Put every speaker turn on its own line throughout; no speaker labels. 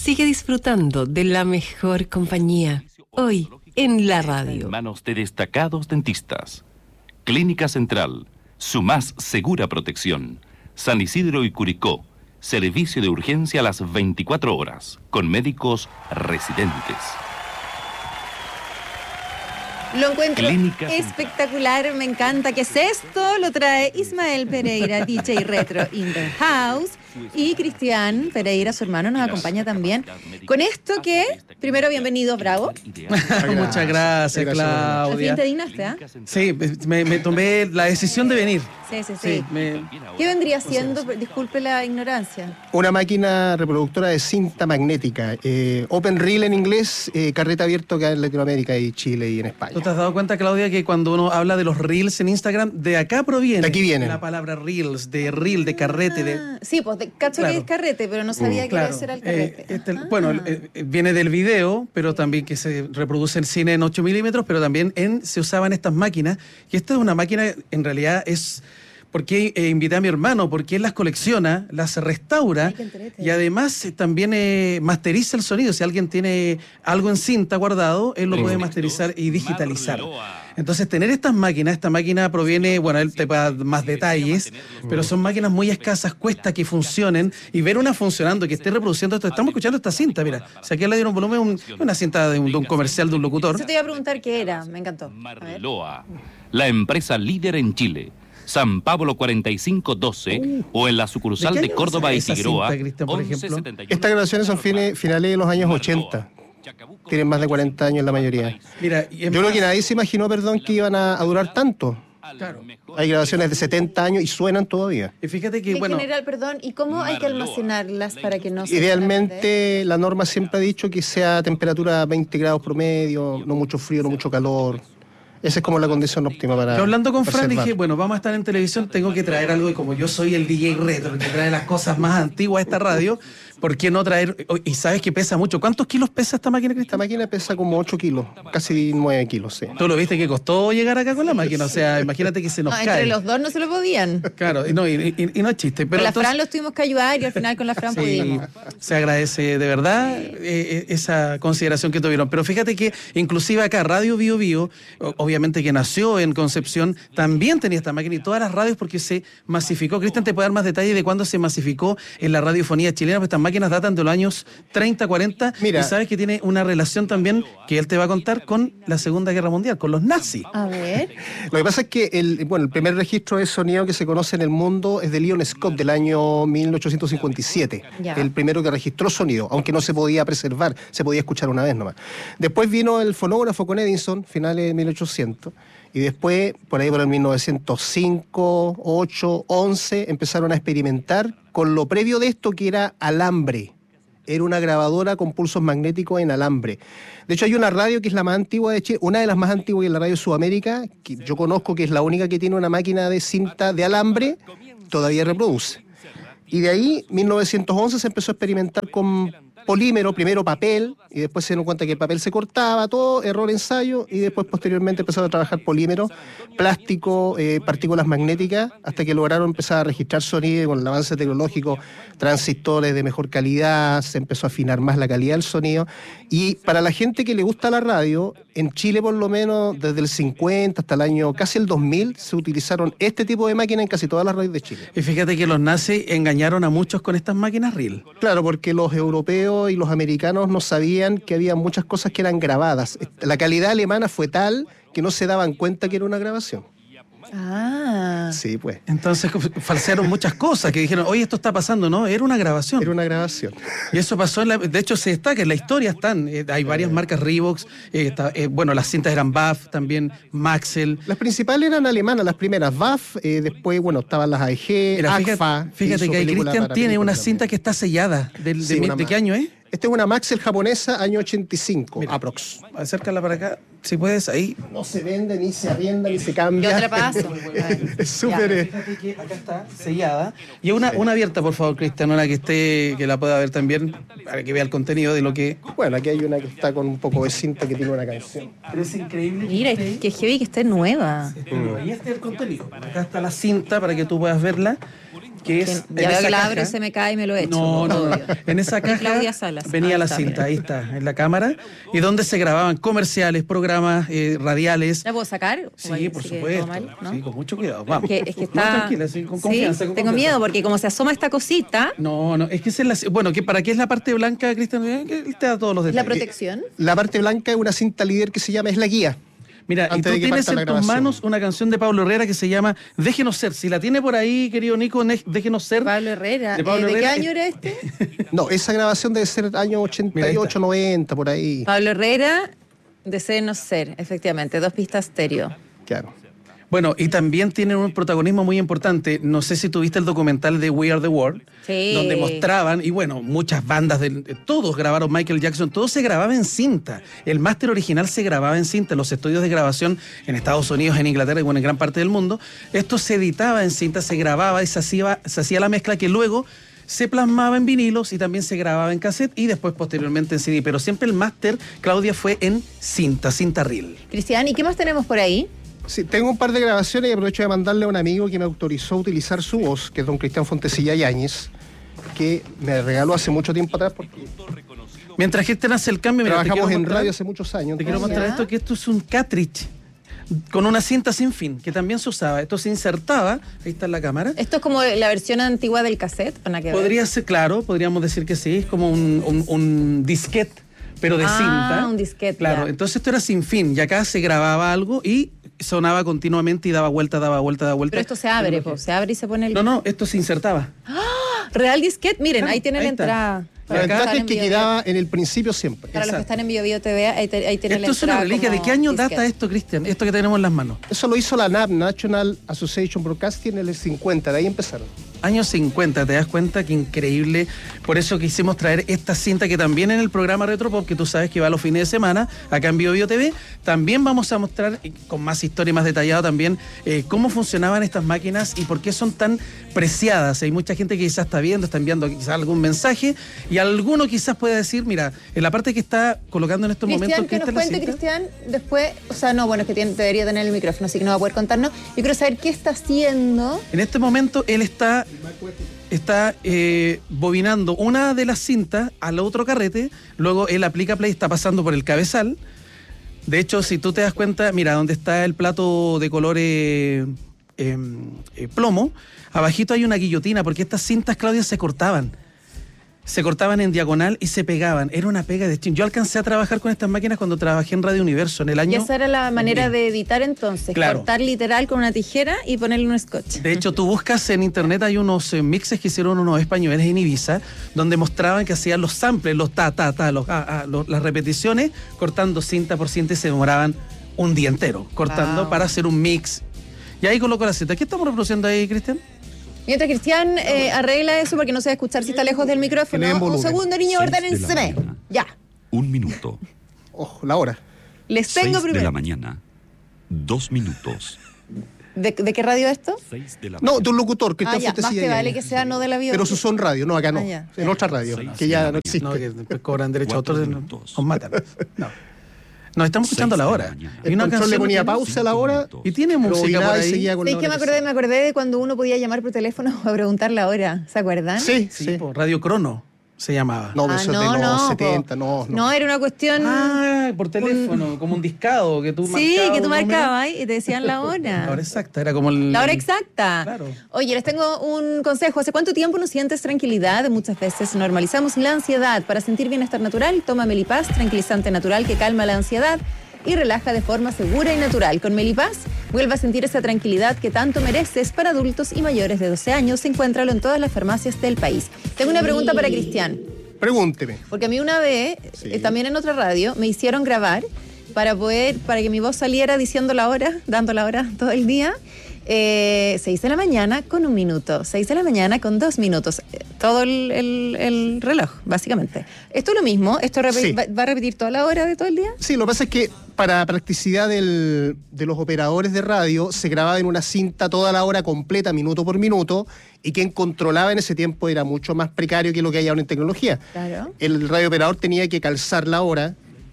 Sigue disfrutando de la mejor compañía. Hoy, en la radio.
En manos de destacados dentistas. Clínica Central, su más segura protección. San Isidro y Curicó, servicio de urgencia a las 24 horas, con médicos residentes.
Lo encuentro
Clínica
espectacular, me encanta. ¿Qué es esto? Lo trae Ismael Pereira, DJ Retro in the house. Y Cristian Pereira, su hermano, nos acompaña también. Con esto que, primero, bienvenido, bravo.
Muchas gracias, Claudia.
Al fin te dignaste, ¿ah?
Sí, me tomé la decisión de venir.
Sí. ¿Qué vendría siendo? Disculpe la ignorancia.
Una máquina reproductora de cinta magnética. Open Reel en inglés, carrete abierto que hay en Latinoamérica y Chile y en España.
¿Tú te has dado cuenta, Claudia, que cuando uno habla de los reels en Instagram, de acá proviene?
De aquí viene.
La palabra reels, de reel, de carrete.
Sí, pues cacho
Claro.
que es carrete, pero no sabía que ese era el carrete.
Viene del video, pero también que se reproduce en cine en 8 milímetros, pero también se usaban estas máquinas. Y esta es una máquina, en realidad es... Porque invité a mi hermano, porque él las colecciona, las restaura y además también masteriza el sonido. Si alguien tiene algo en cinta guardado, él lo puede masterizar y digitalizar. Entonces, tener esta máquina proviene, bueno, él te va a dar más detalles, pero son máquinas muy escasas, cuesta que funcionen y ver una funcionando, que esté reproduciendo esto. Estamos escuchando esta cinta, mira. Si aquí le dieron volumen, una cinta de un comercial de un locutor.
Eso te iba a preguntar qué era, me encantó.
Marloa, la empresa líder en Chile. San Pablo 4512 o en la sucursal de Córdoba y Figueroa.
Estas grabaciones son finales de los años 80. Tienen más de 40 años la mayoría.
Mira,
yo creo que nadie se imaginó, que iban a durar tanto.
Claro.
Hay grabaciones de 70 años y suenan todavía.
Y fíjate que,
en general, ¿y cómo hay que almacenarlas para que no se...
Idealmente, la norma siempre ha dicho que sea temperatura 20 grados promedio, no mucho frío, no mucho calor. Esa es como la condición óptima para...
Yo hablando con Fran
observar.
dije, bueno, vamos a estar en televisión, tengo que traer algo, y como yo soy el DJ retro, el que trae las cosas más antiguas a esta radio, ¿por qué no traer? Y sabes que pesa mucho. ¿Cuántos kilos pesa esta máquina, Cristian?
Esta máquina pesa como 8 kilos, casi 9 kilos, sí.
Tú lo viste que costó llegar acá con la máquina, o sea, imagínate que se nos cae.
Entre los dos no se lo podían.
Claro, y no es chiste. Pero
con la
entonces,
Fran los tuvimos que ayudar y al final con la Fran pudimos.
Se agradece de verdad esa consideración que tuvieron. Pero fíjate que inclusive acá Radio Bio Bio, obviamente que nació en Concepción, también tenía esta máquina y todas las radios porque se masificó. Cristian te puede dar más detalles de cuándo se masificó en la radiofonía chilena, pues estas máquinas datan de los años 30, 40. Mira, y sabes que tiene una relación también que él te va a contar con la Segunda Guerra Mundial, con los nazis.
A ver.
Lo que pasa es que el primer registro de sonido que se conoce en el mundo es de Leon Scott del año 1857.
Ya.
El primero que registró sonido, aunque no se podía preservar, se podía escuchar una vez nomás. Después vino el fonógrafo con Edison, finales de 1800. Y después, por ahí por el 1905, 8, 11, empezaron a experimentar con lo previo de esto que era alambre. Era una grabadora con pulsos magnéticos en alambre. De hecho, hay una radio que es la más antigua de Chile, una de las más antiguas, que es la Radio Sudamérica, que yo conozco que es la única que tiene una máquina de cinta de alambre, todavía reproduce. Y de ahí, 1911, se empezó a experimentar con polímero, primero papel, y después se dieron cuenta que el papel se cortaba, todo, error ensayo, y después posteriormente empezaron a trabajar polímero, plástico, partículas magnéticas, hasta que lograron empezar a registrar sonido, y con el avance tecnológico, transistores de mejor calidad, se empezó a afinar más la calidad del sonido, y para la gente que le gusta la radio, en Chile por lo menos, desde el 50 hasta el año casi el 2000, se utilizaron este tipo de máquinas en casi todas las radios de Chile.
Y fíjate que los nazis engañaron a muchos con estas máquinas reel.
Claro, porque los europeos y los americanos no sabían que había muchas cosas que eran grabadas. La calidad alemana fue tal que no se daban cuenta que era una grabación.
Ah.
Sí, pues.
Entonces falsearon muchas cosas, que dijeron, oye, esto está pasando, ¿no? Era una grabación.
Era una grabación.
Y eso pasó, de hecho se destaca, en la historia están, hay varias marcas Reebok, las cintas eran BAF, también Maxell.
Las principales eran alemanas, las primeras BAF, después, estaban las AEG, AGFA.
Fíjate que ahí Cristian tiene una cinta que está sellada, ¿de qué año es?
Esta es una Maxell japonesa, año 85,
mira,
aprox.
Acércala para acá, si puedes, ahí.
No se vende, ni se arrienda, ni se cambia.
Yo te la paso.
Es súper...
Fíjate que acá está sellada. Y una abierta, por favor, Cristian, una que la pueda ver también, para que vea el contenido de lo que...
Bueno, aquí hay una que está con un poco de cinta que tiene una canción.
Pero es increíble.
Mira, que heavy que esté nueva.
Y este es el contenido. Acá está la cinta para que tú puedas verla. que es...
Ya veo que la abro y se me cae y me lo echo.
No. En esa caja
Claudia Salas.
venía la
está,
cinta,
mira.
ahí está, en la cámara, y donde se grababan comerciales, programas radiales.
¿La puedo sacar?
Sí, por
Así que
supuesto.
todo mal, ¿no?
Sí, con mucho cuidado. Vamos.
Es que
No,
está...
tranquila, sí, con
Sí,
confianza. con
tengo
confianza.
miedo porque como se asoma esta cosita,
No, es que esa es la... Bueno, ¿para qué es la parte blanca, Cristian? Que él te da todos los
es la
detalles.
protección.
La parte blanca es una cinta líder que se llama Es la Guía.
Mira, y
Antes
tú
de que
tienes
parta la
en tus
grabación.
manos una canción de Pablo Herrera que se llama Déjenos Ser. Si la tiene por ahí, querido Nico, Déjenos Ser.
Pablo Herrera.
De Pablo
¿De qué
Herrera.
año era este?
No, esa grabación debe ser año
Mira, ahí
88,
está.
90, por ahí.
Pablo Herrera, Déjenos Ser, efectivamente, 2 pistas estéreo.
Claro.
Bueno, y también tienen un protagonismo muy importante. No sé si tuviste el documental de We Are the World,
Sí.
donde mostraban, y bueno, muchas bandas, todos grabaron Michael Jackson, todo se grababa en cinta. El máster original se grababa en cinta, en los estudios de grabación en Estados Unidos, en Inglaterra y bueno, en gran parte del mundo. Esto se editaba en cinta, se grababa y se hacía la mezcla que luego se plasmaba en vinilos y también se grababa en cassette y después posteriormente en CD. Pero siempre el máster, Claudia, fue en cinta reel.
Cristian, ¿y qué más tenemos por ahí?
Sí, tengo un par de grabaciones y aprovecho de mandarle a un amigo que me autorizó a utilizar su voz, que es don Cristian Fontecilla Yáñez, que me regaló hace mucho tiempo atrás porque
Mientras Cristian hace el cambio, mira, te
trabajamos
quiero
en
mostrar-
radio hace muchos años.
Te quiero
entonces-
mostrar
Ya.
esto, que esto es un cartridge con una cinta sin fin, que también se usaba. Esto se insertaba, ahí está en la cámara.
¿Esto es como la versión antigua del cassette? ¿O nada que ver?
Podría ser, claro, podríamos decir que sí, es como un disquete, pero de cinta.
Un disquete.
Claro,
ya.
entonces esto era sin fin, y acá se grababa algo y sonaba continuamente y daba vuelta.
Pero esto se abre, se abre y se pone el...
No, esto se insertaba.
Real disquete, miren,
Claro,
ahí tiene
ahí
la
está.
entrada.
La
Para los que
ventaja
están
es
en
que
Bio
quedaba en el principio siempre.
Para los que
Exacto.
están en Bio TV, ahí tiene la
Esto es una
entrada
reliquia. ¿De
como
qué año
disquete.
data esto, Cristian? Esto que tenemos en las manos.
Eso lo hizo la NAB, National Association Broadcasting, en el 50, de ahí empezaron.
Años 50, te das cuenta que increíble. Por eso quisimos traer esta cinta que también en el programa Retropop, que tú sabes que va los fines de semana, acá en Bio TV, también vamos a mostrar con más historia y más detallado también cómo funcionaban estas máquinas y por qué son tan preciadas. Hay mucha gente que quizás está viendo, está enviando quizás algún mensaje y alguno quizás puede decir, mira, en la parte que está colocando en estos momentos...
Cristian, que nos
esta es la
cuente,
cinta.
Cristian, después, o sea, no, bueno, es que debería tener el micrófono, así que no va a poder contarnos. Yo quiero saber qué está haciendo.
En este momento él está bobinando una de las cintas al otro carrete, luego él aplica play, está pasando por el cabezal. De hecho, si tú te das cuenta, mira, donde está el plato de color plomo, abajito hay una guillotina, porque estas cintas, Claudia, se cortaban en diagonal y se pegaban. Era una pega de chin. Yo alcancé a trabajar con estas máquinas cuando trabajé en Radio Universo en el
Y
año...
esa era la manera
2000.
de editar entonces,
Claro.
cortar literal con una tijera y ponerle un scotch.
De hecho, tú buscas en internet, hay unos mixes que hicieron unos españoles en Ibiza, donde mostraban que hacían los samples, los las repeticiones, cortando cinta por cinta y se demoraban un día entero, cortando
Wow.
para hacer un mix. Y ahí colocó la cinta. ¿Qué estamos reproduciendo ahí, Cristian?
Mientras Cristian arregla eso porque no se va a escuchar si está lejos del micrófono.
Que le den
Un
volumen.
segundo, niño,
6 de la
ordénenseme.
mañana.
Ya.
1 minuto.
Ojo, la hora.
Les
6
tengo
de la
primero.
mañana. 2 minutos.
¿De qué radio es esto?
6 de la
No,
mañana.
de un locutor, Cristian
Más
Fontecilla
te vale
Yáñez.
que sea no de la bio.
Pero su son radio, no, acá no.
Ah, ya.
En otra radio,
Seis
que
de
ya
la
no existe.
No, que después cobran derecho a
4
autor,
minutos.
nos matan. No. Nos estamos escuchando
6
la
de la
hora.
mañana.
Hay una
El control
canción
le ponía
que-
pausa a la hora
5
y tiene música por
rebobinaba y
ahí.
seguía con la
¿Sabes qué
hora
me acordé de cuando uno podía llamar por teléfono a preguntar la hora? ¿Se acuerdan?
Sí,
Sí,
sí.
po, Radio Crono se llamaba.
No, eso es de los
po.
70, no.
No, era una cuestión...
Ah, por teléfono, como un discado que tú
sí,
marcabas
que tú
un número.
marcabas y te decían la
La hora
hora.
exacta, era como el...
La hora exacta.
Claro.
Oye, les tengo un consejo. ¿Hace cuánto tiempo no sientes tranquilidad? Muchas veces normalizamos la ansiedad. Para sentir bienestar natural, toma Melipaz, tranquilizante natural que calma la ansiedad y relaja de forma segura y natural. Con Melipaz, vuelve a sentir esa tranquilidad que tanto mereces. Para adultos y mayores de 12 años, encuéntralo en todas las farmacias del país. Tengo una pregunta para Cristian.
Pregúnteme.
Porque a mí una vez,
Sí.
también en otra radio, me hicieron grabar para que mi voz saliera diciendo la hora, dando la hora todo el día. 6 de la mañana con 1 minuto, 6 de la mañana con 2 minutos. Todo el reloj, básicamente. ¿Esto es lo mismo? ¿Esto
Sí.
va a repetir toda la hora de todo el día?
Sí, lo que pasa es que para practicidad de los operadores de radio se grababa en una cinta toda la hora completa, minuto por minuto, y quien controlaba en ese tiempo era mucho más precario que lo que hay ahora en tecnología.
Claro.
El radiooperador tenía que calzar la hora,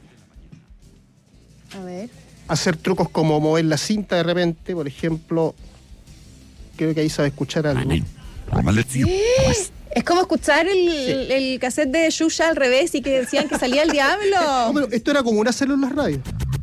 A ver.
hacer trucos como mover la cinta de repente, por ejemplo, creo que ahí sabe escuchar algo.
Es como escuchar el cassette de Xuxa al revés y que decían que salía el diablo.
No, pero esto era común hacerlo en las radios.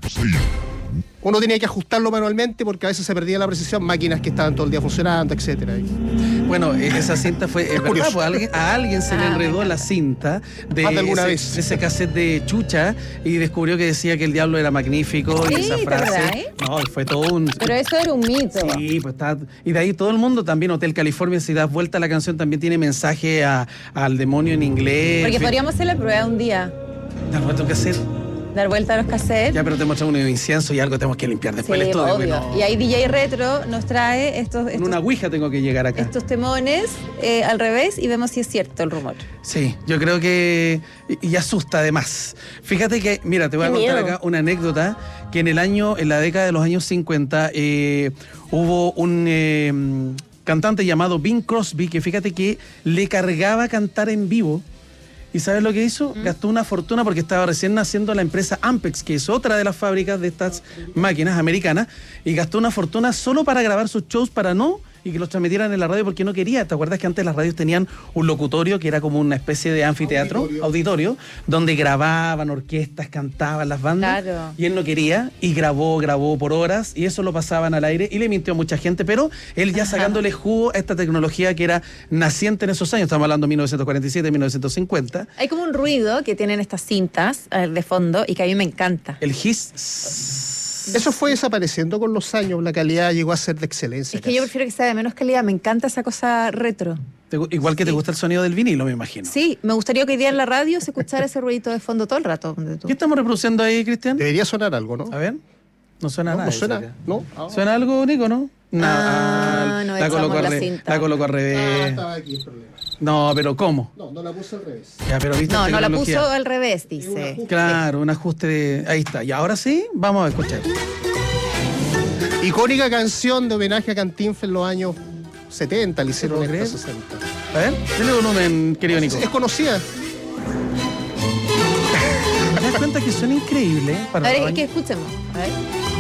Uno tenía que ajustarlo manualmente porque a veces se perdía la precisión, máquinas que estaban todo el día funcionando, etcétera.
Bueno, esa cinta fue, es verdad,
curioso.
pues, a alguien se le enredó la cinta de
Más de alguna vez.
ese cassette de Chucha y descubrió que decía que el diablo era magnífico y
Sí,
esa
¿te
frase.
acordás,
No, fue todo un...
Pero eso era un mito.
Sí, pues está. Y de ahí todo el mundo también, Hotel California, si das vuelta a la canción, también tiene mensaje al demonio en inglés.
Porque podríamos hacer la prueba un día.
Dar vuelta a un cassette.
Dar vuelta a los cassettes.
Ya, pero te mostramos un incienso y algo tenemos que limpiar después el
Sí,
estudio.
obvio.
Bueno,
Y ahí DJ Retro nos trae
en una ouija tengo que llegar acá.
estos temones al revés y vemos si es cierto el rumor.
Sí, yo creo que... Y asusta además. Fíjate que, mira, te voy a
Qué
contar
miedo.
acá una anécdota, que en la década de los años 50, hubo un cantante llamado Bing Crosby, que fíjate que le cargaba cantar en vivo. ¿Y sabes lo que hizo? Gastó una fortuna porque estaba recién naciendo la empresa Ampex, que es otra de las fábricas de estas máquinas americanas, y gastó una fortuna solo para grabar sus shows para no y que los transmitieran en la radio porque no quería. ¿Te acuerdas que antes las radios tenían un locutorio que era como una especie de anfiteatro, auditorio, donde grababan orquestas, cantaban las bandas?
Claro.
Y él no quería y grabó por horas y eso lo pasaban al aire y le mintió a mucha gente, pero él ya sacándole jugo a esta tecnología que era naciente en esos años, estamos hablando de 1947, 1950.
Hay como un ruido que tienen estas cintas de fondo y que a mí me encanta.
El hiss.
Eso fue desapareciendo con los años, la calidad llegó a ser de excelencia.
Es que yo prefiero que sea de menos calidad, me encanta esa cosa retro.
Igual que te gusta el sonido del vinilo, me imagino.
Sí, me gustaría que hoy día en la radio se escuchara ese ruidito de fondo todo el rato. Ponte tú.
¿Qué estamos reproduciendo ahí, Cristian?
Debería sonar algo, ¿no?
A ver. No suena
No,
nada.
no suena,
esa.
¿no?
¿Suena algo, Nico, no? No,
No
la colocó
echamos la
al
cinta.
la colocó al revés.
estaba aquí el problema.
No, pero ¿cómo?
No la puse al revés.
Ya, pero viste
No, no la
tecnología.
puso al revés, dice.
Claro, un ajuste de... Ahí está. Y ahora sí, vamos a escuchar.
Icónica canción de homenaje a Cantinflas en los años 70, le hicieron
¿Puedo
esta
creer?
60.
A ver, denle volumen, querido Nico.
Es conocida.
¿Te das cuenta que suena increíble?
A
Para
ver,
los
es que
años?
escuchemos. A ver.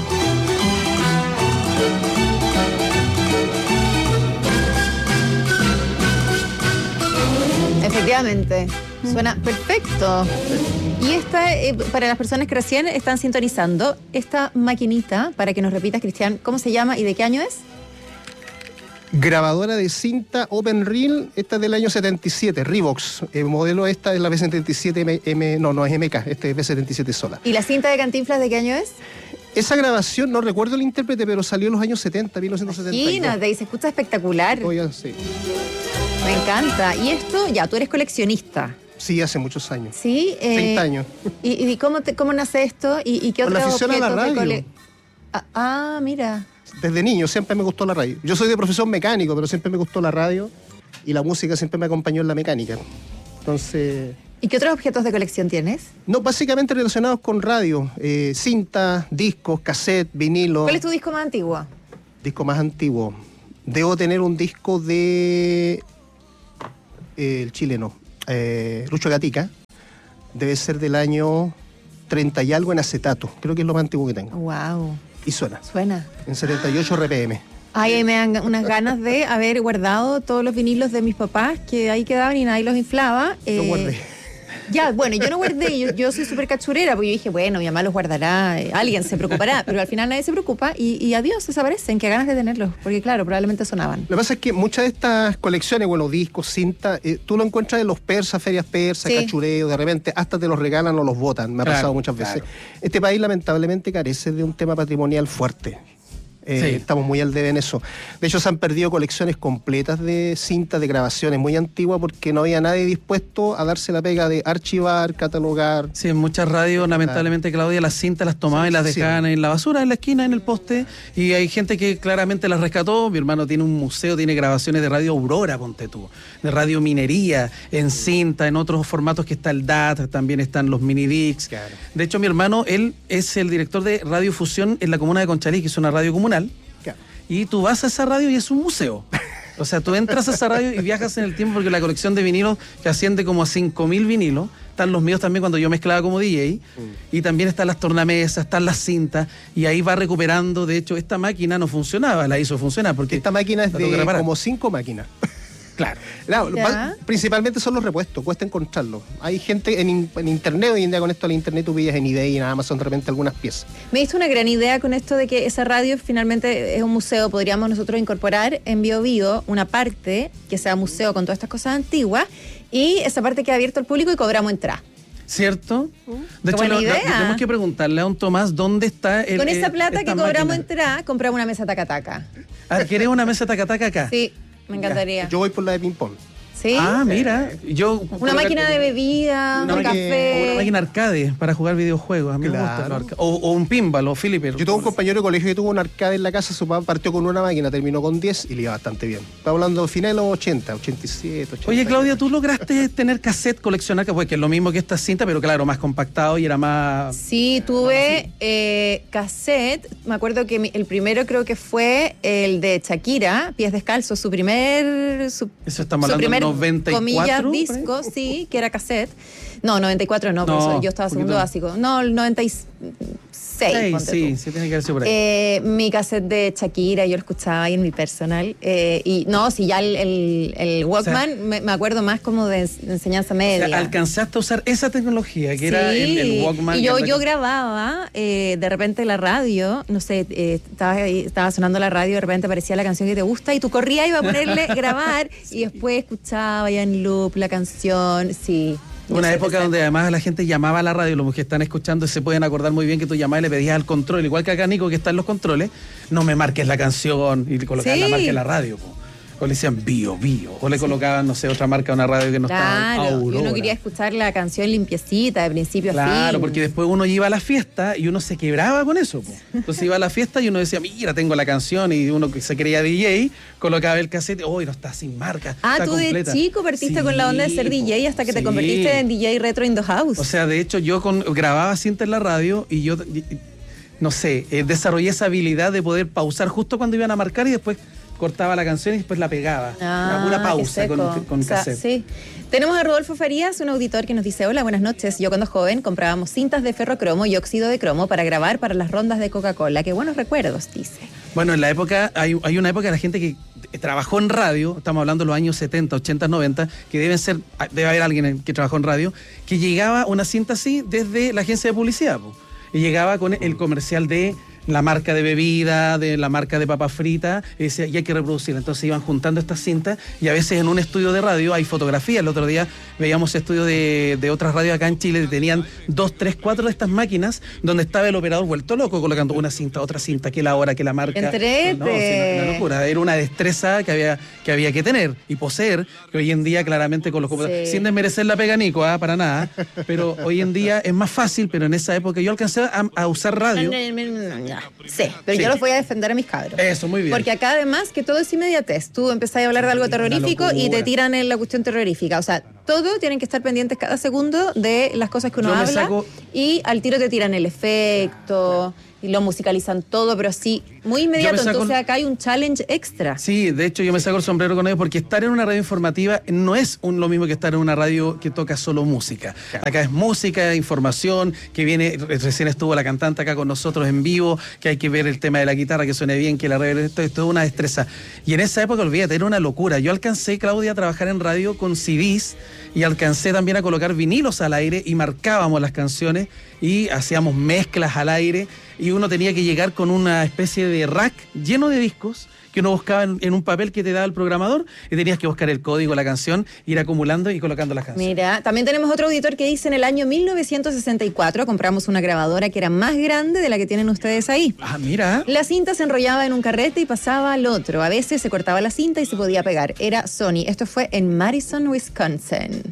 Efectivamente, suena perfecto. Y esta, para las personas que recién están sintonizando, esta maquinita, para que nos repitas, Cristian, ¿cómo se llama y de qué año es?
Grabadora de cinta Open Reel, esta es del año 77, Revox. El modelo esta es la B77 no es MK, este es B77 sola.
¿Y la cinta de Cantinflas de qué año es?
Esa grabación, no recuerdo el intérprete, pero salió en los años 70, 1972.
Imagínate, y se escucha espectacular.
Oigan, sí.
Me encanta. Y esto, ya, tú eres coleccionista,
Sí, hace muchos años.
¿sí?
30 años.
¿Y cómo nace esto? ¿Y qué
Con la
otros
afición a la
objetos de
radio.
mira.
Desde niño siempre me gustó la radio. Yo soy de profesión mecánico, pero siempre me gustó la radio y la música siempre me acompañó en la mecánica. Entonces,
¿Y qué otros objetos de colección tienes?
no, básicamente relacionados con radio, cinta, discos, cassette, vinilo.
¿Cuál es tu disco más antiguo?
Disco más antiguo. Debo tener un disco de el chileno, Lucho Gatica. Debe ser del año 30 y algo en acetato. Creo que es lo más antiguo que tengo.
Wow,
Y suena.
suena.
En 78 RPM.
Ay, ahí me dan unas ganas de haber guardado todos los vinilos de mis papás que ahí quedaban y nadie los inflaba.
Lo guardé.
Ya, bueno, yo no guardé, yo soy súper cachurera, porque yo dije, bueno, mi mamá los guardará, alguien se preocupará, pero al final nadie se preocupa y adiós, desaparecen, qué ganas de tenerlos, porque claro, probablemente sonaban.
Lo que pasa es que muchas de estas colecciones, bueno, discos, cinta, tú lo encuentras en los persas, ferias persas,
Sí.
cachureo, de repente hasta te los regalan o los botan. Me ha
Claro,
pasado muchas veces.
claro.
Este país lamentablemente carece de un tema patrimonial fuerte.
Sí.
Estamos muy al debe en eso. De hecho, se han perdido colecciones completas de cintas, de grabaciones muy antiguas, porque no había nadie dispuesto a darse la pega de archivar, catalogar.
Sí, en muchas radios, lamentablemente, Claudia, las cintas las tomaban y las
Sí.
dejaban en la basura, en la esquina, en el poste, y hay gente que claramente las rescató. Mi hermano tiene un museo, tiene grabaciones de Radio Aurora, ponte tú, de Radio Minería, en cinta, en otros formatos que está el DAT, también están los mini discs.
Claro.
De hecho, mi hermano, él es el director de Radio Fusión en la comuna de Conchalí, que es una radio comunal,
Claro.
y tú vas a esa radio y es un museo. O sea, tú entras a esa radio y viajas en el tiempo porque la colección de vinilos que asciende como a 5.000 vinilos, están los míos también cuando yo mezclaba como DJ, y también están las tornamesas, están las cintas, y ahí va recuperando. De hecho, esta máquina no funcionaba, la hizo funcionar porque
Esta máquina es
la tengo que
de
reparar.
como 5 máquinas.
Claro.
Claro,
Ya.
principalmente son los repuestos, cuesta encontrarlos. Hay gente en internet, hoy en día con esto de la internet tú pillas en eBay y en Amazon de repente algunas piezas.
Me diste una gran idea con esto de que esa radio finalmente es un museo. Podríamos nosotros incorporar en Bio una parte que sea museo con todas estas cosas antiguas y esa parte queda abierta al público y cobramos entrada.
¿Cierto? De
Qué buena idea.
tenemos que preguntarle a un Tomás dónde está el.
Con esa plata
esta
que cobramos
máquina.
entrada, compramos una mesa tacataca.
¿Querés una mesa tacataca acá?
Sí, me encantaría.
Yo voy por la de ping-pong.
¿Sí?
Ah, mira. Yo
Una máquina de bebida,
Una
un
máquina-
café.
Una máquina arcade para jugar videojuegos. A mí me gusta
Claro.
los arcade. O un pinball o Philipper.
Yo tuve un compañero de colegio que tuvo un arcade en la casa, su papá partió con una máquina, terminó con 10 y le iba bastante bien. Estaba hablando de finales de los 80, 87, 80.
Oye, Claudia, ¿tú lograste tener cassette, coleccionar, que es lo mismo que esta cinta, pero claro, más compactado y era más...
Sí, tuve cassette. Me acuerdo que el primero creo que fue el de Shakira, Pies Descalzos, su primer
Eso estamos hablando
primer,
del 94,
comillas,
por ahí.
disco, sí, que era cassette. No, 94 no, por
No,
eso yo estaba
un
segundo
poquito.
básico. No, el 96, ponte
Sí,
tú.
sí, tiene que haber sido por ahí.
Mi cassette de Shakira, yo lo escuchaba ahí en mi personal. Y no, si ya el Walkman,
O sea,
me acuerdo más como de enseñanza
O
media.
sea, alcanzaste a usar esa tecnología, que era el Walkman.
Y
que era-
yo grababa de repente la radio, no sé, estaba sonando la radio, de repente aparecía la canción que te gusta y tú corrías y iba a ponerle grabar y después escuchaba ya en loop la canción, sí.
Una
Yo
época
sé-
donde además la gente llamaba a la radio, los que están escuchando se pueden acordar muy bien que tú llamabas y le pedías al control, igual que acá Nico que está en los controles, no me marques la canción y le colocaban
Sí.
la marca en la radio. O le decían Bio, o le colocaban, no sé, otra marca a una radio que no estaba
Claro, y
Aurora.
uno quería escuchar la canción limpiecita de principio a fin.
Claro, porque después uno iba a la fiesta y uno se quebraba con eso. Po. Entonces iba a la fiesta y uno decía, mira, tengo la canción, y uno que se creía DJ, colocaba el cassette, no está sin marca.
Ah,
está
tú
completa".
de chico partiste con la onda de ser
Sí,
DJ hasta que te
sí.
convertiste en DJ retro in the house.
O sea, de hecho, yo grababa cinta en la radio y yo, no sé, desarrollé esa habilidad de poder pausar justo cuando iban a marcar y después cortaba la canción y después la pegaba. Una pura
qué
pausa
seco.
con
O sea,
cassette.
sí. Tenemos a Rodolfo Farías, un auditor que nos dice: hola, buenas noches. Yo cuando joven comprábamos cintas de ferrocromo y óxido de cromo para grabar para las rondas de Coca-Cola. Qué buenos recuerdos, dice.
Bueno, en la época, hay una época de la gente que trabajó en radio, estamos hablando de los años 70, 80, 90, que debe haber alguien que trabajó en radio, que llegaba una cinta así desde la agencia de publicidad, po, y llegaba con el comercial de la marca de bebida, de la marca de papa frita, y decía, y hay que reproducirla. Entonces iban juntando estas cintas y a veces en un estudio de radio hay fotografía. El otro día veíamos estudios de otras radios acá en Chile, tenían 2, 3, 4 de estas máquinas donde estaba el operador vuelto loco colocando una cinta, otra cinta, que la hora, que la marca.
Entrete.
No, sí, una locura. Era una destreza que había que tener y poseer, que hoy en día claramente con los computadores,
Sí.
sin desmerecer la pega Nico, para nada, pero hoy en día es más fácil, pero en esa época yo alcancé a usar radio.
Sí, pero
Sí.
yo los voy a defender a mis cabros.
Eso, muy bien.
Porque acá además que todo es inmediatez. Tú empezás a hablar de algo terrorífico y
locura.
te tiran en la cuestión terrorífica. O sea, todo tienen que estar pendientes cada segundo de las cosas que uno
Yo me
habla
saco-
y al tiro te tiran el efecto y lo musicalizan todo, pero así muy inmediato.
saco-
Entonces acá hay un challenge extra.
Sí, de hecho yo me saco el sombrero con ellos porque estar en una radio informativa no es lo mismo que estar en una radio que toca solo música. Acá es música, información, que viene, recién estuvo la cantante acá con nosotros en vivo, que hay que ver el tema de la guitarra, que suene bien, que la reverb, esto es toda una destreza. Y en esa época, olvídate, era una locura. Yo alcancé, Claudia, a trabajar en radio con CDs y alcancé también a colocar vinilos al aire y marcábamos las canciones y hacíamos mezclas al aire y uno tenía que llegar con una especie de rack lleno de discos que uno buscaba en un papel que te daba el programador y tenías que buscar el código, la canción, ir acumulando y colocando las canciones.
Mira, también tenemos otro auditor que dice: en el año 1964 compramos una grabadora que era más grande de la que tienen ustedes ahí.
Ah, mira.
La cinta se enrollaba en un carrete y pasaba al otro. A veces se cortaba la cinta y se podía pegar. Era Sony. Esto fue en Madison, Wisconsin.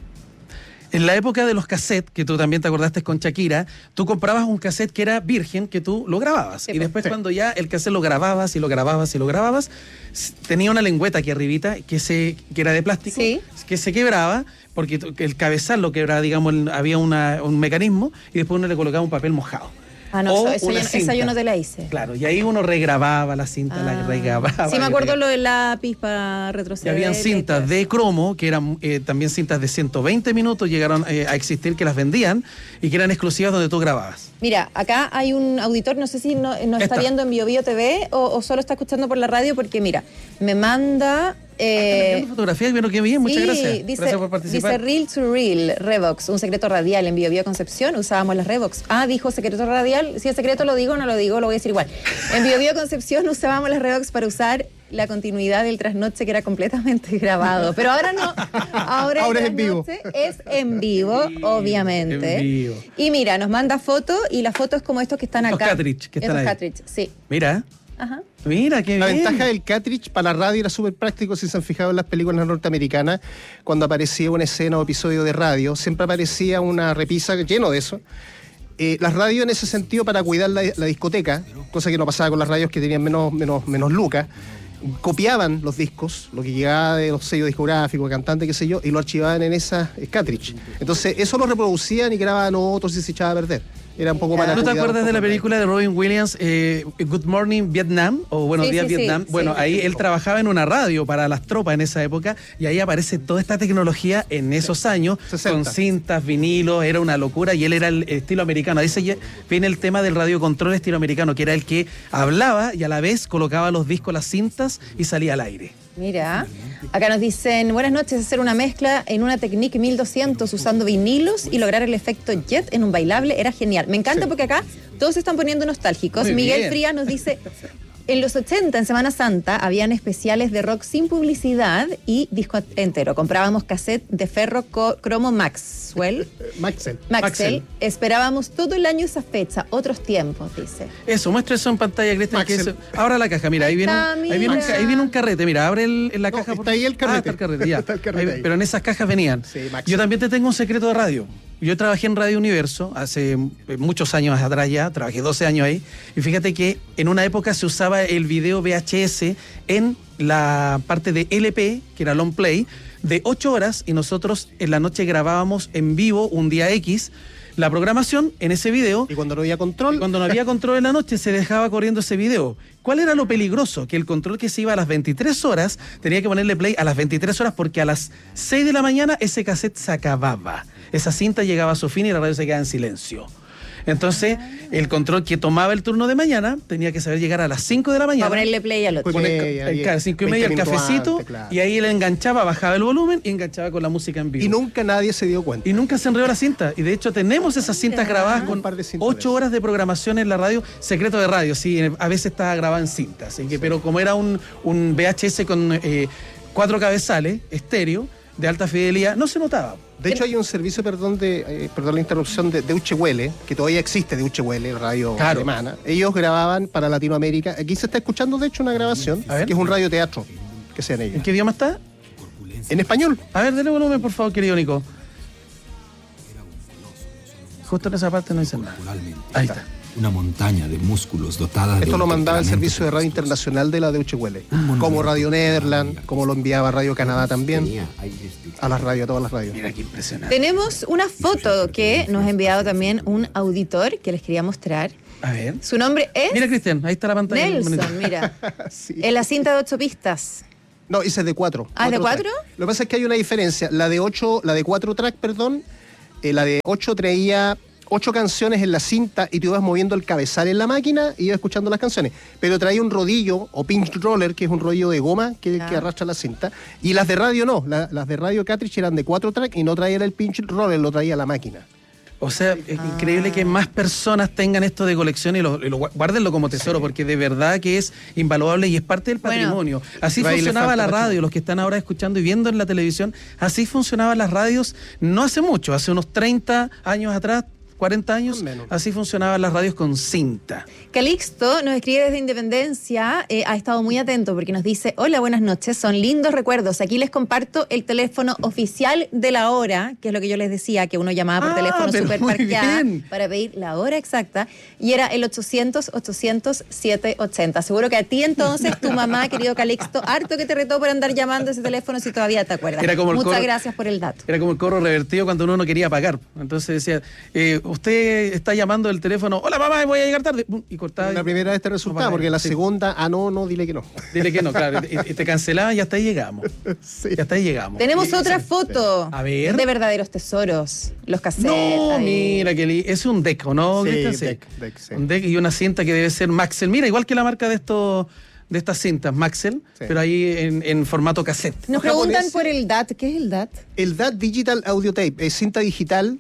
En la época de los cassettes, que tú también te acordaste con Shakira, tú comprabas un cassette que era virgen, que tú lo grababas.
Sí,
y después cuando ya el cassette lo grababas y lo grababas y lo grababas, tenía una lengüeta aquí arribita que era de plástico,
Sí.
que se quebraba, porque el cabezal lo quebraba, digamos, había un mecanismo, y después uno le colocaba un papel mojado.
Ah, no,
O
esa
una
yo
cinta.
no te la hice.
Claro, y ahí uno regrababa la cinta, la regrababa.
Sí, me
y
acuerdo
pegaba.
lo del lápiz para
Y
retroceder.
habían
y
cintas
todo
de
eso.
cromo, que eran también cintas de 120 minutos, llegaron a existir, que las vendían y que eran exclusivas donde tú grababas.
Mira, acá hay un auditor, no sé si nos está
Esta.
viendo en BioBio TV o solo está escuchando por la radio, porque mira, me manda
Fotografía, bueno, qué bien, muchas gracias.
Dice,
Gracias por participar.
dice Real to Real, Revox, un secreto radial en Bio Concepción, usábamos las Revox. Dijo secreto radial, si es secreto lo digo o no lo digo, lo voy a decir igual. En Bio Concepción usábamos las Revox para usar la continuidad del trasnoche que era completamente grabado. Pero ahora no, ahora
es en vivo.
Es en vivo, obviamente.
En vivo.
Y mira, nos manda foto y la foto es como estos que están
Estos
acá.
cartridge que están
Estos
ahí.
cartridge, sí.
Mira,
Ajá.
mira, qué
La
bien.
ventaja del cartridge para la radio era súper práctico, si se han fijado en las películas norteamericanas, cuando aparecía una escena o episodio de radio, siempre aparecía una repisa lleno de eso. Las radios en ese sentido para cuidar la discoteca, cosa que no pasaba con las radios que tenían menos lucas, copiaban los discos, lo que llegaba de los sellos discográficos, cantantes, qué sé yo, y lo archivaban en esas cartridge. Entonces eso lo reproducían y grababan otros y se echaba a perder. Era un poco para
¿No te
cuidar
acuerdas
un
de la
poco
película de Robin Williams, Good Morning Vietnam, o Buenos
Sí,
Días
sí, sí,
Vietnam?
sí.
Bueno,
Sí.
ahí él trabajaba en una radio para las tropas en esa época, y ahí aparece toda esta tecnología en esos años,
60.
con cintas, vinilos, era una locura, y él era el estilo americano. Ahí viene el tema del radiocontrol estilo americano, que era el que hablaba y a la vez colocaba los discos, las cintas, y salía al aire.
Mira, acá nos dicen, buenas noches, hacer una mezcla en una Technic 1200 usando vinilos y lograr el efecto jet en un bailable era genial. Me encanta porque acá todos se están poniendo nostálgicos.
Muy
Miguel
bien.
Frías nos dice, en los 80, en Semana Santa, habían especiales de rock sin publicidad y disco entero. Comprábamos cassette de ferro cromo Maxwell.
Maxell.
Maxell. Esperábamos todo el año esa fecha, otros tiempos, dice.
Eso, muestra eso en pantalla, Cristian. que
Maxell.
eso- Abra la caja, mira, ahí viene,
Está,
ahí viene,
mira.
ahí viene un carrete, mira, abre la
No,
caja.
está ahí el carrete.
Está el carrete, ya.
Está el carrete ahí.
Pero en esas cajas venían.
Sí, Maxell.
Yo también te tengo un secreto de radio. Yo trabajé en Radio Universo hace muchos años atrás ya, trabajé 12 años ahí, y fíjate que en una época se usaba el video VHS en la parte de LP, que era long play, de 8 horas, y nosotros en la noche grabábamos en vivo un día X la programación en ese video.
Y cuando no había control,
Y cuando no había control en la noche se dejaba corriendo ese video. ¿Cuál era lo peligroso? Que el control que se iba a las 23 horas tenía que ponerle play a las 23 horas porque a las 6 de la mañana ese cassette se acababa. Esa cinta llegaba a su fin y la radio se quedaba en silencio. Entonces, el control que tomaba el turno de mañana tenía que saber llegar a las 5 de la mañana.
Para ponerle play al otro.
Pues,
Poner
Media,
5 y
20
media el
minutos
cafecito,
antes, claro.
y ahí él enganchaba, bajaba el volumen y enganchaba con la música en vivo.
y nunca nadie se dio cuenta.
Y nunca se enredó la cinta. Y de hecho tenemos esas cintas grabadas
Un
con
par de cintas de
8
esas.
horas de programación en la radio. Secreto de radio, sí, a veces estaba grabada en cintas. Así que, pero como era un VHS con 4 cabezales, estéreo, de alta fidelidad, no se notaba.
De hecho, hay un servicio, perdón la interrupción, de Deutsche Welle, que todavía existe, Deutsche Welle, radio
Claro.
alemana. Ellos grababan para Latinoamérica. Aquí se está escuchando, de hecho, una grabación,
A ver.
que es un radioteatro, que sean ellos.
¿En qué idioma está?
En español.
A ver, dele volumen, por favor, querido Nico. Justo en esa parte no dice nada. Ahí está.
Una montaña de músculos dotada de
Esto
un
lo mandaba el
temperamento
Servicio de Radio
tempestuoso.
Internacional de la Deutsche Welle,
mono
como
de
Radio Nederland,
rabia,
como lo enviaba Radio Canadá también,
Tenía aires de-
a las radios, a todas las radios.
Mira qué impresionante.
Tenemos una foto que nos ha enviado también un auditor que les quería mostrar.
A ver.
Su nombre es
Mira, Cristian, ahí está la pantalla.
Nelson, mira.
Sí.
En la cinta de 8 pistas.
No, esa es de 4.
¿Ah, es de 4?
Lo que pasa es que hay una diferencia. La de 4 track, perdón, la de 8 traía 8 canciones en la cinta y tú ibas moviendo el cabezal en la máquina y ibas escuchando las canciones. Pero traía un rodillo o pinch roller, que es un rodillo de goma que arrastra la cinta. Y las de radio no. Las de radio cartridge eran de 4 track y no traían el pinch roller, lo traía la máquina.
O sea, es increíble que más personas tengan esto de colección y lo guárdenlo como tesoro, porque de verdad que es invaluable y es parte del
Bueno.
patrimonio. Así
Pero ahí le
funcionaba
falta
la radio,
patrimonio.
los que están ahora escuchando y viendo en la televisión, así funcionaban las radios no hace mucho, hace unos 30 años atrás, 40 años,
Más o menos.
así funcionaban las radios con cinta.
Calixto nos escribe desde Independencia, ha estado muy atento porque nos dice, hola, buenas noches, son lindos recuerdos. Aquí les comparto el teléfono oficial de la hora, que es lo que yo les decía, que uno llamaba por
Ah,
teléfono
pero
super
muy
parqueada
bien.
para pedir la hora exacta, y era el 800-800-780. Seguro que a ti entonces, tu mamá, querido Calixto, harto que te retó por andar llamando ese teléfono si todavía te acuerdas.
Era como el
Muchas
coro-
gracias por el dato.
Era como el cobro revertido cuando uno no quería pagar. Entonces decía, usted está llamando el teléfono, hola mamá, voy a llegar tarde. Pum, y cortaba.
La primera vez te resultaba,
No,
porque la
sí.
segunda, no, dile que no.
Dile que no, claro. Y te cancelaban y hasta ahí llegamos.
Sí.
Y hasta ahí llegamos.
Tenemos otra foto
A ver.
de verdaderos tesoros, los cassettes.
No,
ahí.
mira, es un deck, ¿o no,
Sí,
Cristian?
deck, sí.
Un deck y una cinta que debe ser Maxell. Mira, igual que la marca de estos de estas cintas Maxell, pero ahí en formato cassette.
Nos preguntan por el DAT. ¿Qué es el DAT?
El DAT Digital Audio Tape es cinta digital.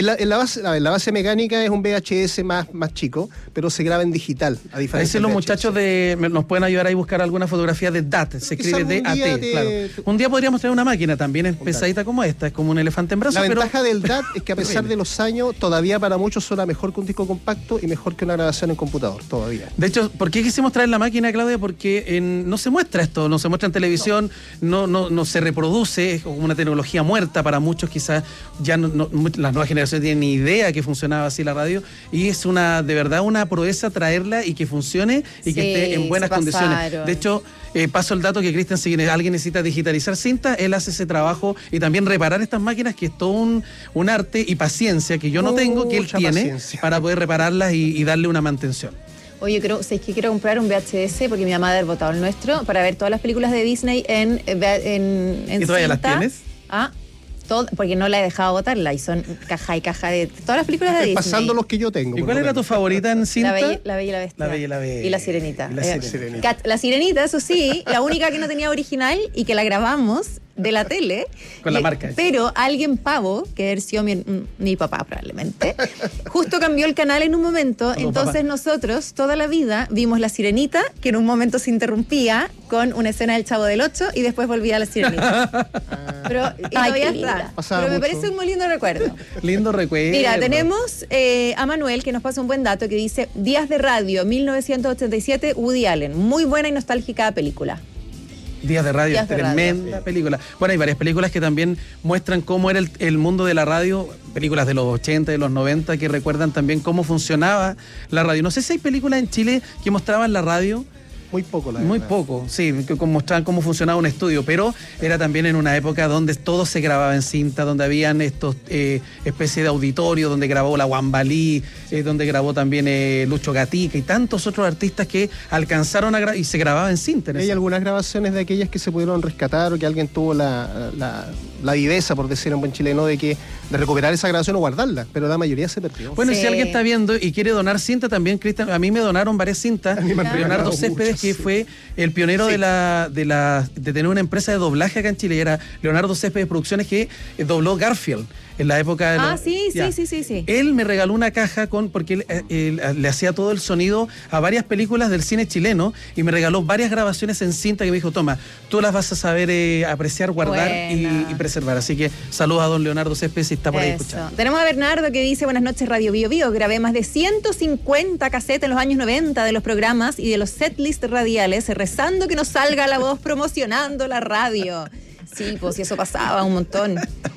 La base mecánica es un VHS más chico, pero se graba en digital, a diferencia
Ahí
del
los
VHS.
muchachos nos pueden ayudar ahí a buscar alguna fotografía de DAT, se escribe DAT, claro. Un día podríamos traer una máquina también, es pesadita como esta, es como un elefante en brazos.
La ventaja del DAT es que a pesar de los años, todavía para muchos suena mejor que un disco compacto y mejor que una grabación en computador, todavía.
De hecho, ¿por qué quisimos traer la máquina, Claudia? Porque no se muestra esto, no se muestra en televisión, no se reproduce, es como una tecnología muerta para muchos, quizás ya las nuevas generaciones tienen ni idea que funcionaba así la radio, y es de verdad una proeza traerla y que funcione y que esté en buenas condiciones. De hecho, paso el dato que Cristian, si alguien necesita digitalizar cintas, él hace ese trabajo y también reparar estas máquinas, que es todo un arte y paciencia que yo no tengo, que él tiene para poder repararlas y darle una mantención.
Oye, es que quiero comprar un VHS porque mi mamá ha botado el nuestro para ver todas las películas de Disney en
¿Y todavía
cinta.
las tienes?
Porque no la he dejado botarla y son caja y caja de todas las películas de Disney.
Pasando los que yo tengo.
¿Y cuál era tu favorita en cinta?
La Bella y la Bestia.
La Bella y la Bestia.
Y la Sirenita.
Sirenita.
La Sirenita, eso sí, la única que no tenía original y que la grabamos de la tele.
Con la marca.
Pero alguien pavo, que haber sido mi papá probablemente, justo cambió el canal en un momento, entonces nosotros toda la vida vimos La Sirenita, que en un momento se interrumpía con una escena del Chavo del Ocho y después volvía a La Sirenita. Pero todavía está. Pero me parece un muy lindo recuerdo.
Lindo recuerdo.
Mira, tenemos a Manuel, que nos pasa un buen dato, que dice: Días de radio, 1987, Woody Allen. Muy buena y nostálgica película.
Días de radio, tremenda película. Bueno, hay varias películas que también muestran cómo era el mundo de la radio, películas de los 80, de los 90, que recuerdan también cómo funcionaba la radio. No sé si hay películas en Chile que mostraban la radio.
Muy poco, la verdad.
Muy poco, sí, que mostraban cómo funcionaba un estudio, pero era también en una época donde todo se grababa en cinta, donde habían estos especies de auditorio, donde grabó la Guambalí, donde grabó también Lucho Gatica y tantos otros artistas que alcanzaron a grabar y se grababa en cinta.
Hay algunas grabaciones de aquellas que se pudieron rescatar o que alguien tuvo la viveza, por decir en buen chileno, de recuperar esa grabación o guardarla, pero la mayoría se perdió.
Bueno, y si alguien está viendo y quiere donar cinta también, Cristian, a mí me donaron varias cintas. Leonardo Céspedes, que fue el pionero de tener una empresa de doblaje acá en Chile, y era Leonardo Céspedes Producciones, que dobló Garfield en la época de
sí.
Él me regaló una caja porque él le hacía todo el sonido a varias películas del cine chileno, y me regaló varias grabaciones en cinta que me dijo: toma, tú las vas a saber apreciar, guardar y preservar. Así que saludos a don Leonardo Céspedes, si está por ahí escuchando.
Tenemos a Bernardo, que dice: buenas noches, Radio Bio Bio. Grabé más de 150 cassettes en los años 90 de los programas y de los setlist radiales, rezando que nos salga la voz promocionando la radio. Sí, pues y eso pasaba un montón.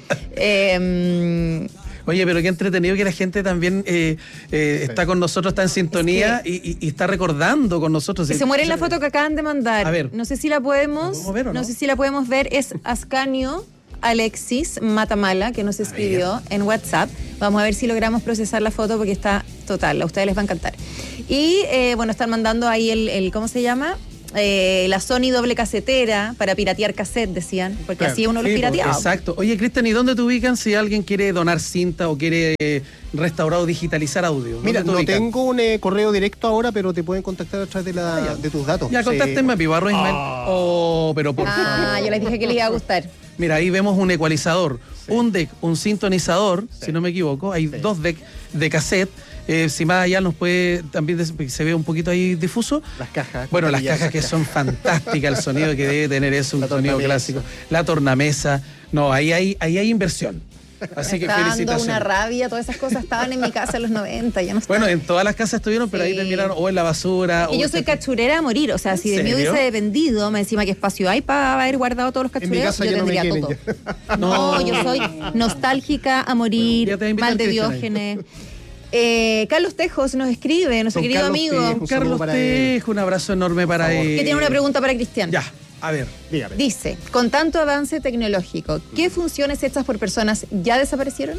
Oye, pero qué entretenido que la gente también está con nosotros, está en sintonía y está recordando con nosotros.
Que se muere en la foto que acaban de mandar.
A ver.
No sé si la podemos ver o no. No sé si la podemos ver. Es Ascanio Alexis Matamala, que nos escribió en WhatsApp. Vamos a ver si logramos procesar la foto, porque está total. A ustedes les va a encantar. Y están mandando ahí el ¿cómo se llama? La Sony doble casetera para piratear cassette, decían, porque así uno los pirateaba.
Exacto. Oye, Cristian, ¿y dónde te ubican si alguien quiere donar cinta o quiere restaurar o digitalizar audio?
Mira, no tengo un correo directo ahora, pero te pueden contactar a través de tus datos.
Ya, contáctenme a Pibarro Ismael. Pero por favor.
Yo les dije que les iba a gustar.
Mira, ahí vemos un ecualizador, un deck, un sintonizador, si no me equivoco. Hay 2 decks de cassette. Si más allá nos puede, también se ve un poquito ahí difuso.
Las cajas.
Bueno, las cajas que son fantásticas, el sonido que debe tener es un sonido clásico. La tornamesa. No, ahí hay inversión. Así que felicitaciones.
Dando una rabia, todas esas cosas estaban en mi casa en los 90, ya no están.
Bueno, en todas las casas estuvieron, pero ahí terminaron o en la basura.
Y yo soy cachurera a morir, o sea, si de mí hubiese dependido, me encima qué espacio hay para haber guardado todos los cachureos, yo tendría todo. No, yo soy nostálgica a morir, mal de Diógenes. Carlos Tejos nos escribe, nuestro querido amigo.
Carlos Tejos, un abrazo enorme para él.
Que tiene una pregunta para Cristian.
Ya. A ver, dígame.
Dice: con tanto avance tecnológico, ¿qué funciones hechas por personas ya desaparecieron?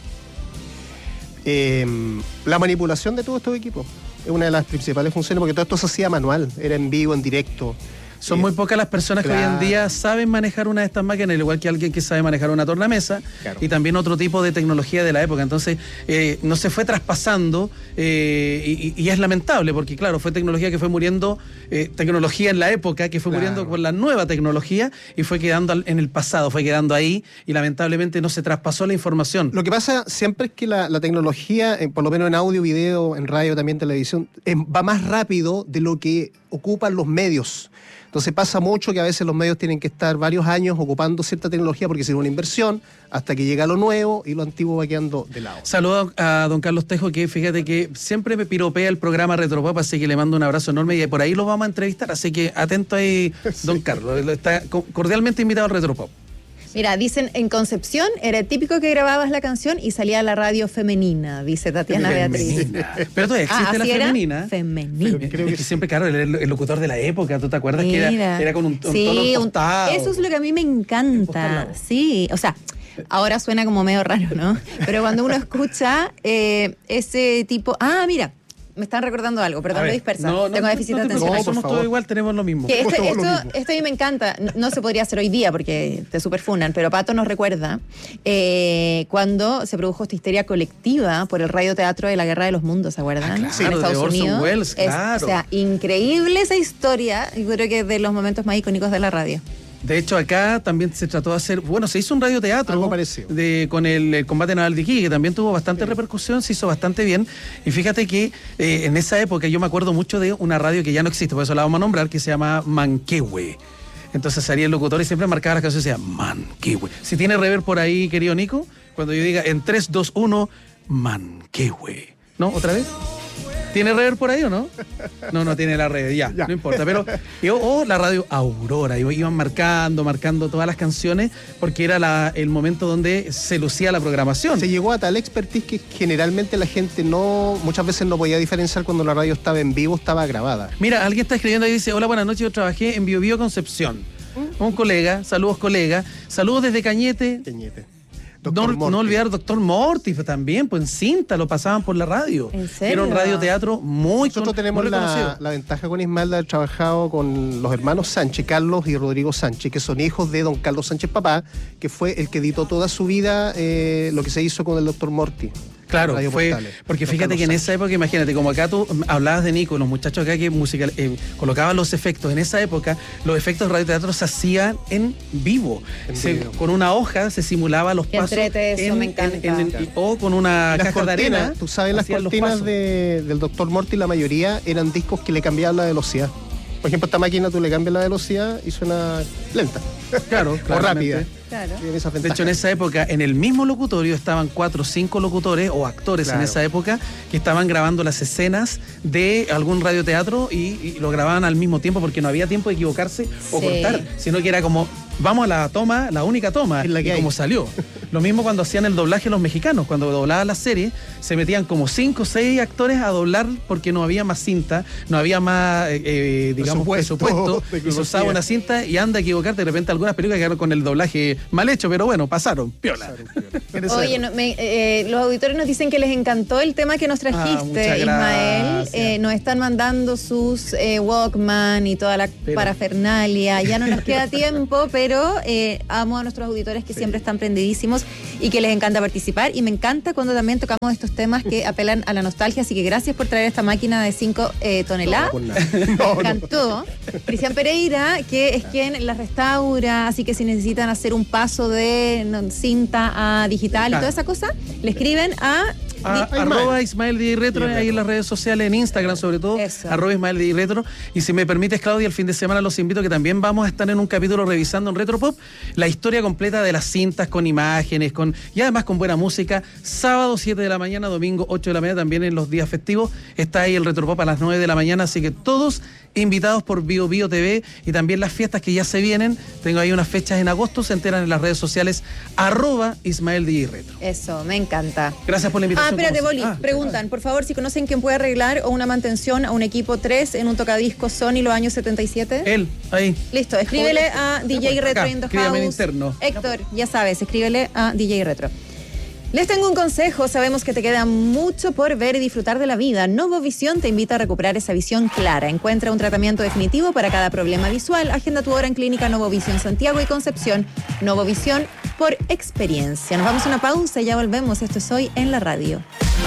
La manipulación de todos estos equipos es una de las principales funciones, porque todo esto se hacía manual, era en vivo, en directo.
Son muy pocas las personas que hoy en día saben manejar una de estas máquinas, al igual que alguien que sabe manejar una tornamesa, y también otro tipo de tecnología de la época. Entonces, no se fue traspasando, y es lamentable, porque claro, fue tecnología que fue muriendo, tecnología en la época que fue muriendo con la nueva tecnología y fue quedando en el pasado, fue quedando ahí, y lamentablemente no se traspasó la información.
Lo que pasa siempre es que la tecnología, por lo menos en audio, video, en radio, también televisión, va más rápido de lo que ocupan los medios. Entonces pasa mucho que a veces los medios tienen que estar varios años ocupando cierta tecnología porque es una inversión hasta que llega lo nuevo y lo antiguo va quedando de lado.
Saludo a don Carlos Tejo, que fíjate que siempre me piropea el programa Retropop, así que le mando un abrazo enorme y por ahí lo vamos a entrevistar, así que atento ahí, don Carlos. Está cordialmente invitado al Retropop.
Mira, dicen, en Concepción era típico que grababas la canción y salía a la radio femenina, dice Tatiana Beatriz.
Pero todavía existe la femenina.
Femenina.
Creo que siempre, claro, el locutor de la época, ¿tú te acuerdas? Mira, que era con un tono impostado.
Eso es lo que a mí me encanta. Sí, o sea, ahora suena como medio raro, ¿no? Pero cuando uno escucha ese tipo... mira. Me están recordando algo, perdón, me dispersa. Tengo déficit de atención.
No, somos todos igual, tenemos lo mismo.
Que esto a mí me encanta. No se podría hacer hoy día porque te superfunan, pero Pato nos recuerda cuando se produjo esta histeria colectiva por el radioteatro de la Guerra de los Mundos, ¿se acuerdan?
Claro, en Estados Unidos. Welles, claro.
O sea, increíble esa historia. Yo creo que es de los momentos más icónicos de la radio.
De hecho, acá también se trató de hacer, se hizo un radioteatro
algo parecido
con el combate naval de Iquique, que también tuvo bastante repercusión, se hizo bastante bien. Y fíjate que en esa época yo me acuerdo mucho de una radio que ya no existe, por eso la vamos a nombrar, que se llama Manquehue. Entonces salía el locutor y siempre marcaba las canciones y decía Manquehue. Si tiene reverb por ahí, querido Nico, cuando yo diga en 3, 2, 1, Manquehue. ¿No? ¿Otra vez? ¿Tiene reverb por ahí o no? No tiene la red, ya, no importa. Pero la radio Aurora, iban marcando todas las canciones porque era el momento donde se lucía la programación.
Se llegó a tal expertise que generalmente la gente muchas veces no podía diferenciar cuando la radio estaba en vivo, estaba grabada.
Mira, alguien está escribiendo ahí, dice, hola, buenas noches, yo trabajé en Bio Concepción. Un colega, saludos desde Cañete. No olvidar Doctor Morty también, pues en cinta lo pasaban por la radio.
¿En serio?
Era un radioteatro muy
Nosotros tenemos la ventaja con Ismael de haber trabajado con los hermanos Sánchez, Carlos y Rodrigo Sánchez, que son hijos de don Carlos Sánchez papá, que fue el que editó toda su vida lo que se hizo con el Doctor Morty.
Claro, porque fíjate que en esa época, imagínate, como acá tú hablabas de Nico, los muchachos acá que colocaban los efectos, en esa época los efectos de radioteatro se hacían en vivo. Con una hoja se simulaba los pasos.
Eso me encanta.
O con una caja de arena.
Tú sabes, las cortinas del Dr. Morty, la mayoría eran discos que le cambiaban la velocidad. Por ejemplo, esta máquina tú le cambias la velocidad y suena lenta.
Claro,
o rápida.
Claro.
De hecho, en esa época, en el mismo locutorio estaban 4 o 5 locutores o actores en esa época que estaban grabando las escenas de algún radioteatro y lo grababan al mismo tiempo porque no había tiempo de equivocarse o cortar, sino que era como, vamos a la toma, la única toma, y como salió. Lo mismo cuando hacían el doblaje los mexicanos, cuando doblaban la serie, se metían como 5 o 6 actores a doblar porque no había más cinta, no había más, digamos, presupuesto y se usaba una cinta y anda a equivocarte. De repente algunas películas quedaron con el doblaje mal hecho, pero bueno, pasaron, piola.
Oye, los auditores nos dicen que les encantó el tema que nos trajiste, Ismael. Nos están mandando sus Walkman y toda la parafernalia. Ya no nos queda tiempo, pero amo a nuestros auditores que siempre están prendidísimos y que les encanta participar. Y me encanta cuando también tocamos estos temas que apelan a la nostalgia. Así que gracias por traer esta máquina de 5 toneladas. Me encantó. Cristian Pereira, que es quien la restaura, así que si necesitan hacer un paso de cinta a digital y toda esa cosa, le escriben a
arroba Ismael DJ Retro, ahí en las redes sociales, en Instagram sobre todo, arroba Ismael DJ Retro. Y si me permites, Claudia, el fin de semana los invito que también vamos a estar en un capítulo revisando en Retropop la historia completa de las cintas con imágenes y además con buena música. Sábado 7 de la mañana, domingo 8 de la mañana, también en los días festivos está ahí el Retropop a las 9 de la mañana, así que todos invitados por Bio TV y también las fiestas que ya se vienen. Tengo ahí unas fechas en agosto, se enteran en las redes sociales arroba Ismael DJ Retro.
Eso, me encanta.
Gracias por la invitación.
Espérate, Boli, preguntan, por favor, si conocen quién puede arreglar o una mantención a un equipo 3 en un tocadiscos Sony los años 77.
Él, ahí.
Listo, escríbele a DJ Retro in the House.
Interno.
Héctor, ya sabes, escríbele a DJ Retro. Les tengo un consejo, sabemos que te queda mucho por ver y disfrutar de la vida. Novovisión te invita a recuperar esa visión clara. Encuentra un tratamiento definitivo para cada problema visual. Agenda tu hora en Clínica Novovisión Santiago y Concepción. Novovisión por experiencia. Nos vamos a una pausa y ya volvemos. Esto es Hoy en la Radio.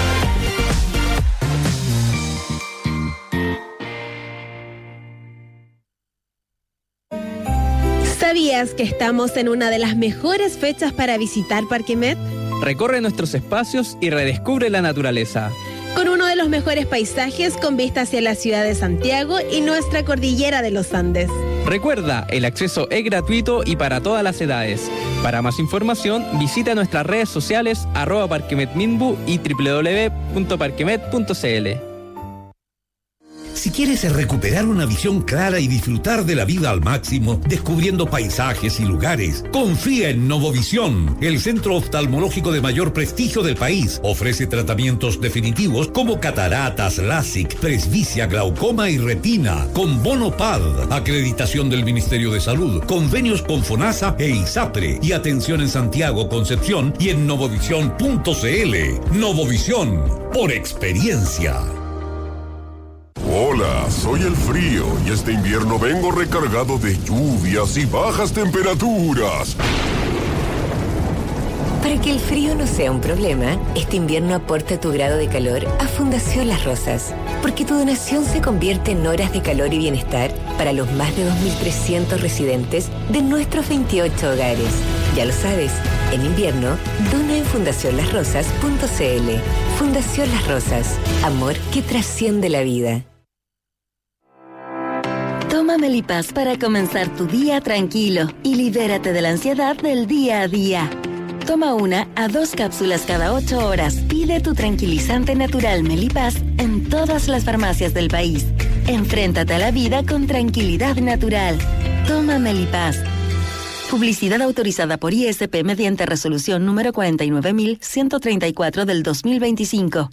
¿Sabías que estamos en una de las mejores fechas para visitar Parque Met?
Recorre nuestros espacios y redescubre la naturaleza.
Con uno de los mejores paisajes con vista hacia la ciudad de Santiago y nuestra cordillera de los Andes.
Recuerda, el acceso es gratuito y para todas las edades. Para más información, visita nuestras redes sociales @parquemetminbu y www.parquemet.cl.
Si quieres recuperar una visión clara y disfrutar de la vida al máximo, descubriendo paisajes y lugares, confía en Novovisión, el centro oftalmológico de mayor prestigio del país. Ofrece tratamientos definitivos como cataratas, LASIK, presbicia, glaucoma y retina, con bono PAD, acreditación del Ministerio de Salud, convenios con FONASA e ISAPRE, y atención en Santiago, Concepción y en novovisión.cl. Novovisión, por experiencia.
Hola, soy el frío y este invierno vengo recargado de lluvias y bajas temperaturas.
Para que el frío no sea un problema, este invierno aporta tu grado de calor a Fundación Las Rosas, porque tu donación se convierte en horas de calor y bienestar para los más de 2.300 residentes de nuestros 28 hogares. Ya lo sabes, en invierno, dona en fundacionlasrosas.cl. Fundación Las Rosas, amor que trasciende la vida.
Toma Melipaz para comenzar tu día tranquilo y libérate de la ansiedad del día a día. Toma 1 a 2 cápsulas cada 8 horas. Pide tu tranquilizante natural Melipaz en todas las farmacias del país. Enfréntate a la vida con tranquilidad natural. Toma Melipaz. Publicidad autorizada por ISP mediante resolución número 49.134 del 2025.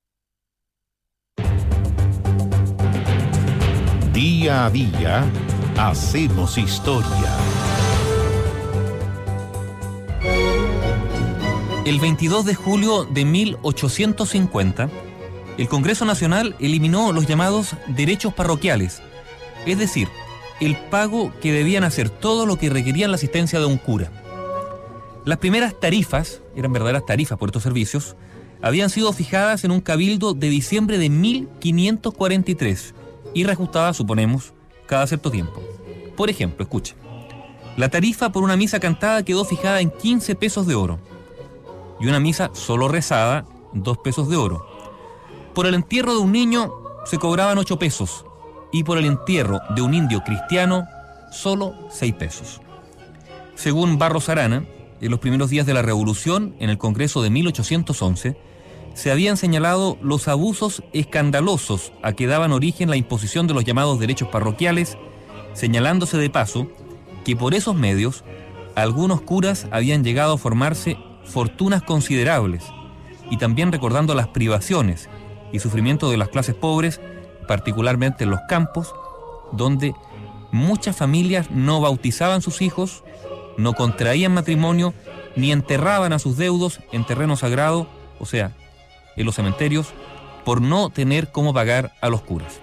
Día a día, hacemos historia.
El 22 de julio de 1850, el Congreso Nacional eliminó los llamados derechos parroquiales, es decir, el pago que debían hacer todo lo que requerían la asistencia de un cura. Las primeras tarifas, eran verdaderas tarifas por estos servicios, habían sido fijadas en un cabildo de diciembre de 1543 y reajustadas, suponemos, cada cierto tiempo. Por ejemplo, escuche, la tarifa por una misa cantada quedó fijada en 15 pesos de oro y una misa solo rezada, 2 pesos de oro. Por el entierro de un niño se cobraban 8 pesos y por el entierro de un indio cristiano solo 6 pesos. Según Barros Arana, en los primeros días de la Revolución, en el Congreso de 1811, se habían señalado los abusos escandalosos a que daban origen la imposición de los llamados derechos parroquiales, señalándose de paso que por esos medios algunos curas habían llegado a formarse fortunas considerables, y también recordando las privaciones y sufrimiento de las clases pobres, particularmente en los campos, donde muchas familias no bautizaban sus hijos, no contraían matrimonio, ni enterraban a sus deudos en terreno sagrado, o sea, en los cementerios, por no tener cómo pagar a los curas.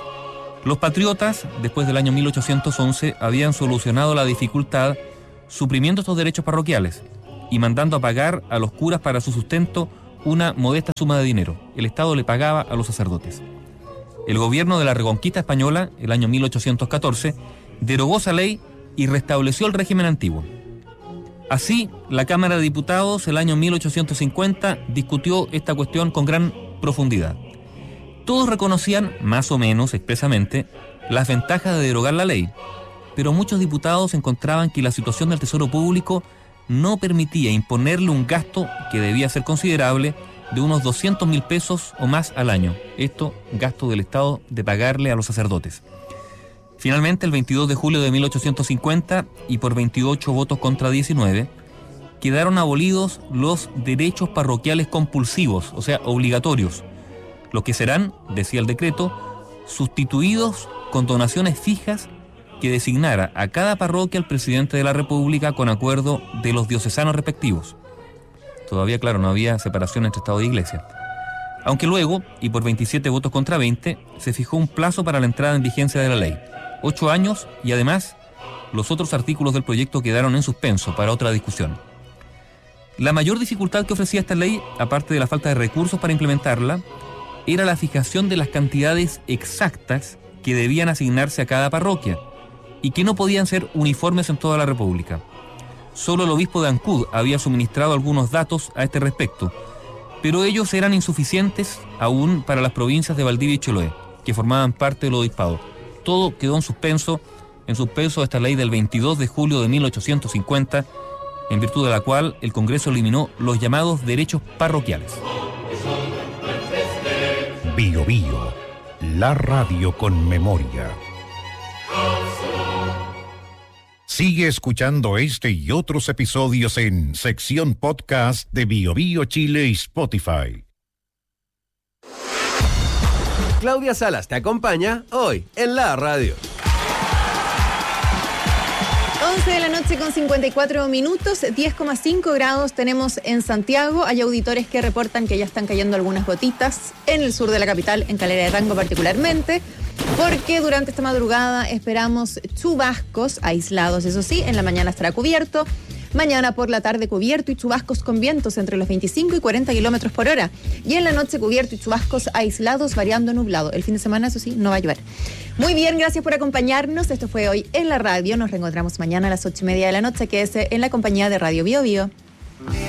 Los patriotas, después del año 1811, habían solucionado la dificultad suprimiendo estos derechos parroquiales y mandando a pagar a los curas para su sustento una modesta suma de dinero. El Estado le pagaba a los sacerdotes. El gobierno de la Reconquista Española, el año 1814, derogó esa ley y restableció el régimen antiguo. Así, la Cámara de Diputados, el año 1850, discutió esta cuestión con gran profundidad. Todos reconocían, más o menos expresamente, las ventajas de derogar la ley, pero muchos diputados encontraban que la situación del Tesoro Público no permitía imponerle un gasto que debía ser considerable de unos 200.000 pesos o más al año. Esto, gasto del Estado de pagarle a los sacerdotes. Finalmente, el 22 de julio de 1850, y por 28 votos contra 19, quedaron abolidos los derechos parroquiales compulsivos, o sea, obligatorios, los que serán, decía el decreto, sustituidos con donaciones fijas que designara a cada parroquia el presidente de la República con acuerdo de los diocesanos respectivos. Todavía, claro, no había separación entre Estado e Iglesia. Aunque luego, y por 27 votos contra 20, se fijó un plazo para la entrada en vigencia de la ley. 8 años y además los otros artículos del proyecto quedaron en suspenso para otra discusión. La mayor dificultad que ofrecía esta ley, aparte de la falta de recursos para implementarla, era la fijación de las cantidades exactas que debían asignarse a cada parroquia y que no podían ser uniformes en toda la República. Solo el obispo de Ancud había suministrado algunos datos a este respecto, pero ellos eran insuficientes aún para las provincias de Valdivia y Chiloé, que formaban parte del obispado. Todo quedó en suspenso de esta ley del 22 de julio de 1850, en virtud de la cual el Congreso eliminó los llamados derechos parroquiales.
Bio Bio, la radio con memoria. Sigue escuchando este y otros episodios en sección podcast de Bio Bio Chile y Spotify.
Claudia Salas te acompaña hoy en la radio.
11 de la noche con 54 minutos, 10,5 grados tenemos en Santiago. Hay auditores que reportan que ya están cayendo algunas gotitas en el sur de la capital, en Calera de Tango particularmente, porque durante esta madrugada esperamos chubascos aislados, eso sí, en la mañana estará cubierto. Mañana por la tarde cubierto y chubascos con vientos entre los 25 y 40 kilómetros por hora. Y en la noche cubierto y chubascos aislados variando nublado. El fin de semana, eso sí, no va a llover. Muy bien, gracias por acompañarnos. Esto fue Hoy en la Radio. Nos reencontramos mañana a las 8:30 de la noche. Quédese en la compañía de Radio Bio Bio.